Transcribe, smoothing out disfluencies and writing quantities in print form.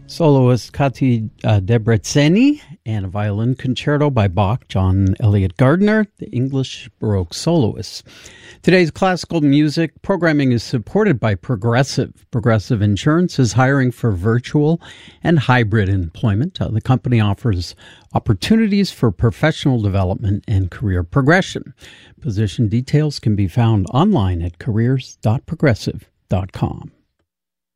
Soloist Kati Debreceni and a violin concerto by Bach, John Elliott Gardner, the English Baroque soloists. Today's classical music programming is supported by Progressive. Progressive Insurance is hiring for virtual and hybrid employment. The company offers opportunities for professional development and career progression. Position details can be found online at careers.progressive.com.